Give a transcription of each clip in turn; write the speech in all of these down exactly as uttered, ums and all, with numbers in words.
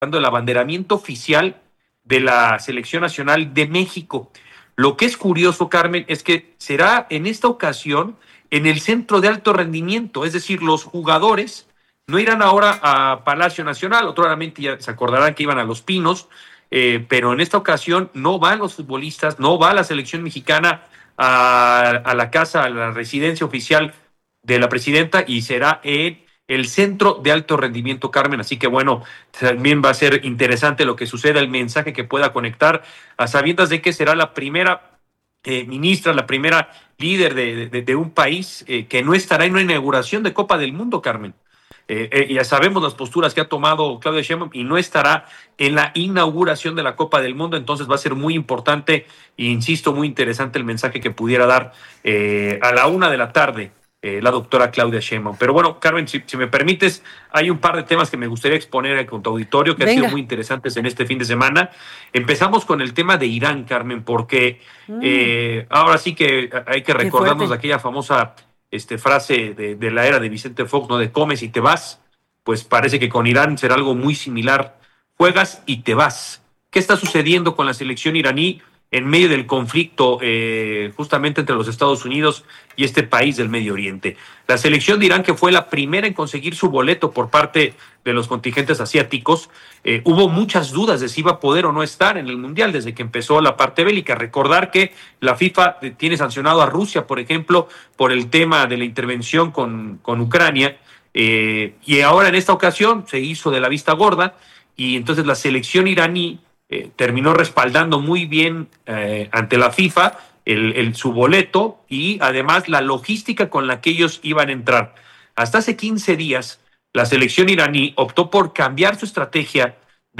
el abanderamiento oficial de la Selección Nacional de México. Lo que es curioso, Carmen, es que será en esta ocasión en el centro de alto rendimiento, es decir, los jugadores no irán ahora a Palacio Nacional, otroramente ya se acordarán que iban a Los Pinos, eh, pero en esta ocasión no van los futbolistas, no va la selección mexicana a, a la casa, a la residencia oficial de la presidenta, y será en el centro de alto rendimiento, Carmen. Así que bueno, también va a ser interesante lo que suceda, el mensaje que pueda conectar, a sabiendas de que será la primera eh, ministra, la primera líder de, de, de un país eh, que no estará en una inauguración de Copa del Mundo, Carmen. Eh, eh, ya sabemos las posturas que ha tomado Claudia Sheinbaum y no estará en la inauguración de la Copa del Mundo, entonces va a ser muy importante e insisto, muy interesante el mensaje que pudiera dar eh, a la una de la tarde eh, la doctora Claudia Sheinbaum. Pero bueno, Carmen, si, si me permites, hay un par de temas que me gustaría exponer con tu auditorio que Venga. han sido muy interesantes en este fin de semana. Empezamos con el tema de Irán, Carmen, porque mm. eh, ahora sí que hay que recordarnos de aquella famosa Este, frase de, de la era de Vicente Fox, ¿no? De comes y te vas. Pues parece que con Irán será algo muy similar. Juegas y te vas. ¿Qué está sucediendo con la selección iraní en medio del conflicto eh, justamente entre los Estados Unidos y este país del Medio Oriente? La selección de Irán, que fue la primera en conseguir su boleto por parte de los contingentes asiáticos, eh, hubo muchas dudas de si iba a poder o no estar en el Mundial desde que empezó la parte bélica. Recordar que la FIFA tiene sancionado a Rusia, por ejemplo, por el tema de la intervención con, con Ucrania, eh, y ahora en esta ocasión se hizo de la vista gorda, y entonces la selección iraní eh, terminó respaldando muy bien eh, ante la FIFA el, el, su boleto y además la logística con la que ellos iban a entrar. Hasta hace quince días, la selección iraní optó por cambiar su estrategia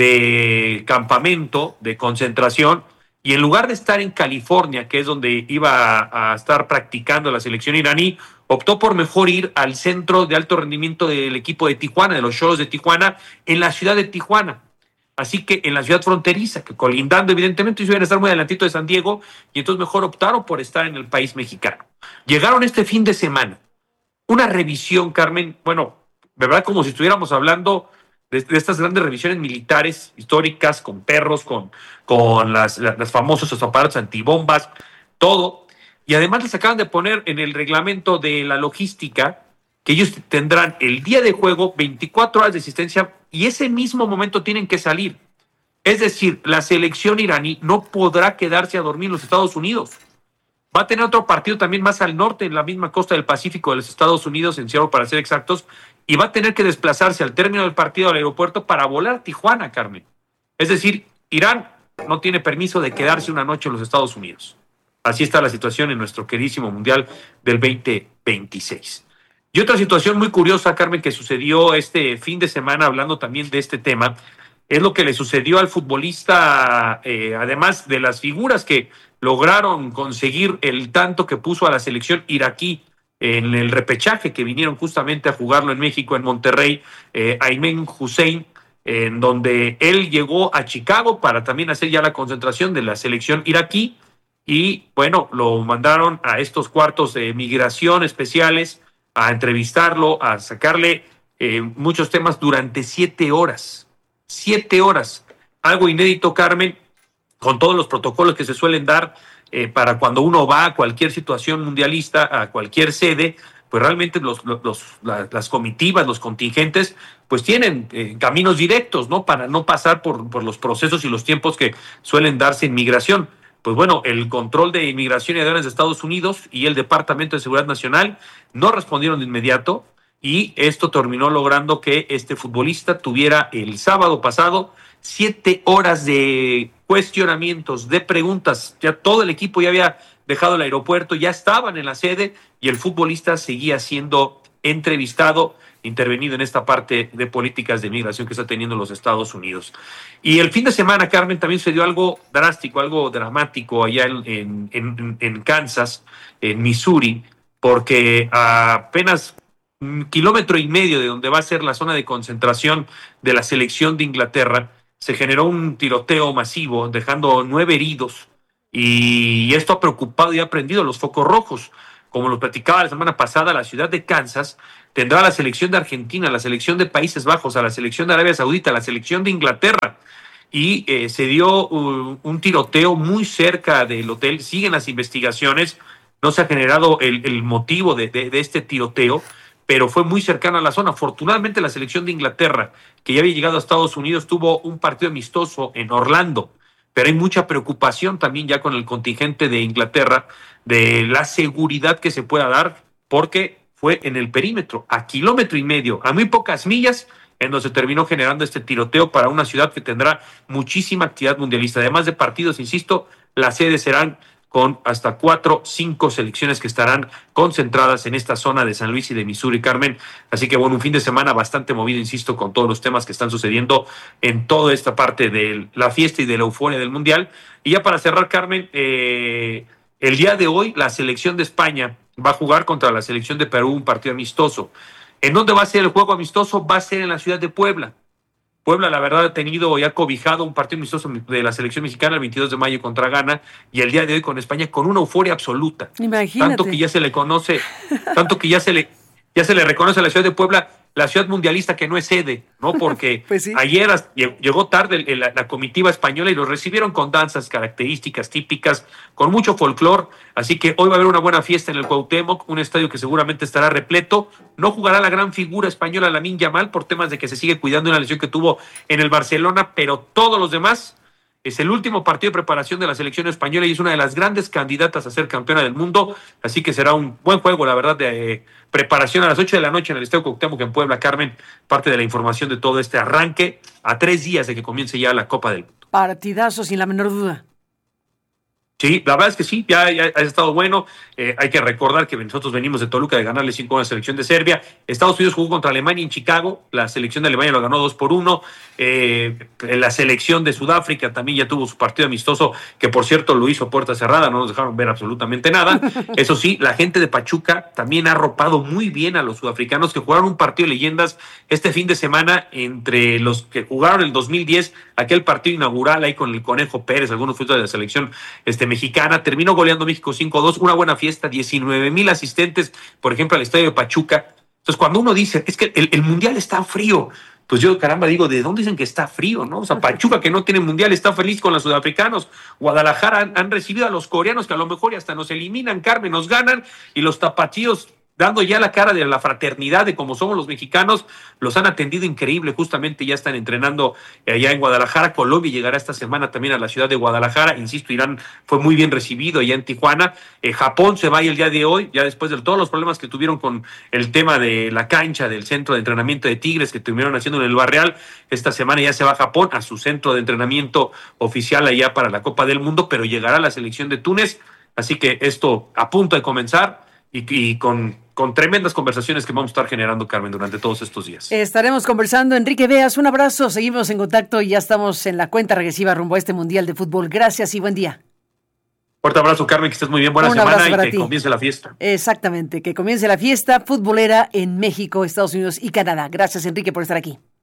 de campamento, de concentración, y en lugar de estar en California, que es donde iba a, a estar practicando la selección iraní, optó por mejor ir al centro de alto rendimiento del equipo de Tijuana, de los Cholos de Tijuana, en la ciudad de Tijuana. Así que en la ciudad fronteriza, que colindando evidentemente, iban a estar muy adelantito de San Diego, y entonces mejor optaron por estar en el país mexicano. Llegaron este fin de semana. Una revisión, Carmen, bueno, ¿verdad? Como si estuviéramos hablando de, de estas grandes revisiones militares históricas, con perros, con, con las, las, las famosos aparatos antibombas, todo. Y además les acaban de poner en el reglamento de la logística que ellos tendrán el día de juego veinticuatro horas de asistencia y ese mismo momento tienen que salir. Es decir, la selección iraní no podrá quedarse a dormir en los Estados Unidos. Va a tener otro partido también más al norte, en la misma costa del Pacífico de los Estados Unidos, en Seattle para ser exactos, y va a tener que desplazarse al término del partido al aeropuerto para volar a Tijuana, Carmen. Es decir, Irán no tiene permiso de quedarse una noche en los Estados Unidos. Así está la situación en nuestro queridísimo Mundial del veinte veintiséis. Y otra situación muy curiosa, Carmen, que sucedió este fin de semana, hablando también de este tema, es lo que le sucedió al futbolista, eh, además de las figuras que lograron conseguir el tanto que puso a la selección iraquí en el repechaje, que vinieron justamente a jugarlo en México, en Monterrey, eh, Aymen Hussein, en donde él llegó a Chicago para también hacer ya la concentración de la selección iraquí, y bueno, lo mandaron a estos cuartos de migración especiales a entrevistarlo, a sacarle eh, muchos temas durante siete horas. Siete horas. Algo inédito, Carmen, con todos los protocolos que se suelen dar eh, para cuando uno va a cualquier situación mundialista, a cualquier sede, pues realmente los, los, la, las comitivas, los contingentes, pues tienen eh, caminos directos, ¿no? Para no pasar por, por los procesos y los tiempos que suelen darse en migración. Pues bueno, el control de inmigración y aduanas de Estados Unidos y el Departamento de Seguridad Nacional no respondieron de inmediato, y esto terminó logrando que este futbolista tuviera el sábado pasado siete horas de cuestionamientos, de preguntas. Ya todo el equipo ya había dejado el aeropuerto, ya estaban en la sede, y el futbolista seguía siendo entrevistado, intervenido en esta parte de políticas de migración que está teniendo los Estados Unidos. Y el fin de semana, Carmen, también se dio algo drástico, algo dramático allá en, en, en Kansas, en Missouri, porque a apenas un kilómetro y medio de donde va a ser la zona de concentración de la selección de Inglaterra, se generó un tiroteo masivo, dejando nueve heridos, y esto ha preocupado y ha prendido los focos rojos. como lo platicaba la semana pasada, la ciudad de Kansas tendrá a la selección de Argentina, a la selección de Países Bajos, a la selección de Arabia Saudita, a la selección de Inglaterra. Y eh, se dio uh, un tiroteo muy cerca del hotel. Siguen las investigaciones. No se ha generado el, el motivo de, de, de este tiroteo, pero fue muy cercano a la zona. Afortunadamente, la selección de Inglaterra, que ya había llegado a Estados Unidos, tuvo un partido amistoso en Orlando. Pero hay mucha preocupación también ya con el contingente de Inglaterra de la seguridad que se pueda dar, porque fue en el perímetro, a kilómetro y medio, a muy pocas millas, en donde se terminó generando este tiroteo para una ciudad que tendrá muchísima actividad mundialista. Además de partidos, insisto, las sedes serán con hasta cuatro, cinco selecciones que estarán concentradas en esta zona de San Luis y de Missouri, Carmen. Así que bueno, un fin de semana bastante movido, insisto, con todos los temas que están sucediendo en toda esta parte de la fiesta y de la euforia del Mundial. Y ya para cerrar, Carmen, eh, el día de hoy la selección de España va a jugar contra la selección de Perú, un partido amistoso. ¿En dónde va a ser el juego amistoso? Va a ser en la ciudad de Puebla. Puebla, la verdad, ha tenido y ha cobijado un partido amistoso de la selección mexicana el veintidós de mayo contra Ghana y el día de hoy con España con una euforia absoluta. Imagínate. Tanto que ya se le conoce, tanto que ya se le, ya se le reconoce a la ciudad de Puebla la ciudad mundialista que no es sede, ¿no? Porque pues sí. ayer llegó tarde la, la comitiva española y los recibieron con danzas características, típicas, con mucho folclor. Así que hoy va a haber una buena fiesta en el Cuauhtémoc, un estadio que seguramente estará repleto. No jugará la gran figura española Lamine Yamal por temas de que se sigue cuidando una lesión que tuvo en el Barcelona, pero todos los demás. Es el último partido de preparación de la selección española y es una de las grandes candidatas a ser campeona del mundo, así que será un buen juego, la verdad, de eh, preparación a las ocho de la noche en el Estadio Cuauhtémoc en Puebla, Carmen, parte de la información de todo este arranque a tres días de que comience ya la Copa del Mundo. Partidazo, sin la menor duda. Sí, la verdad es que sí, ya, ya ha estado bueno. Eh, hay que recordar que nosotros venimos de Toluca de ganarle cinco a la selección de Serbia. Estados Unidos jugó contra Alemania en Chicago. La selección de Alemania lo ganó dos por uno. Eh, la selección de Sudáfrica también ya tuvo su partido amistoso, que por cierto lo hizo a puerta cerrada, no nos dejaron ver absolutamente nada. Eso sí, la gente de Pachuca también ha arropado muy bien a los sudafricanos que jugaron un partido de leyendas este fin de semana entre los que jugaron el dos mil diez, aquel partido inaugural ahí con el Conejo Pérez, algunos futbolistas de la selección este, mexicana. Terminó goleando México cinco a dos, una buena fiesta, diecinueve mil asistentes, por ejemplo, al estadio de Pachuca. Entonces, cuando uno dice, es que el, el mundial está frío, pues yo, caramba, digo, ¿de dónde dicen que está frío, no? O sea, Pachuca, que no tiene mundial, está feliz con los sudafricanos. Guadalajara han, han recibido a los coreanos, que a lo mejor hasta nos eliminan, Carmen, nos ganan, y los tapatíos, dando ya la cara de la fraternidad de cómo somos los mexicanos, los han atendido increíble. Justamente ya están entrenando allá en Guadalajara. Colombia llegará esta semana también a la ciudad de Guadalajara. Insisto, Irán fue muy bien recibido allá en Tijuana. Eh, Japón se va el día de hoy, ya después de todos los problemas que tuvieron con el tema de la cancha del centro de entrenamiento de Tigres que terminaron haciendo en el Barreal. Esta semana ya se va a Japón a su centro de entrenamiento oficial allá para la Copa del Mundo, pero llegará la selección de Túnez. Así que esto a punto de comenzar y, y con... con tremendas conversaciones que vamos a estar generando, Carmen, durante todos estos días. Estaremos conversando. Enrique Beas, un abrazo, seguimos en contacto y ya estamos en la cuenta regresiva rumbo a este Mundial de Fútbol. Gracias y buen día. Fuerte abrazo, Carmen, que estés muy bien, buena un semana y que ti. comience la fiesta. Exactamente, que comience la fiesta futbolera en México, Estados Unidos y Canadá. Gracias, Enrique, por estar aquí.